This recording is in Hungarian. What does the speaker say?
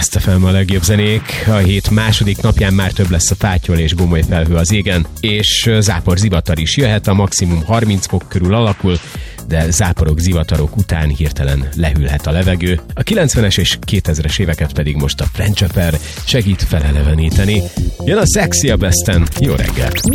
Best FM a legjobb zenék. A hét második napján már több lesz a fátyol és gomoly felhő az égen, és zápor zivatar is jöhet, a maximum 30 fok körül alakul, de záporok, zivatarok után hirtelen lehűlhet a levegő. A 90-es és 2000-es éveket pedig most a French Affair segít feleleveníteni. Jön a Sexy a Besten. Jó reggel!